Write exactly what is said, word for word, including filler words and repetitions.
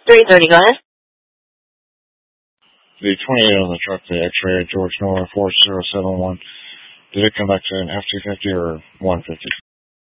three thirty, go ahead. The twenty-eight on the truck, the X-ray George Nora four zero seven one, did it come back to an F two fifty or one fifty?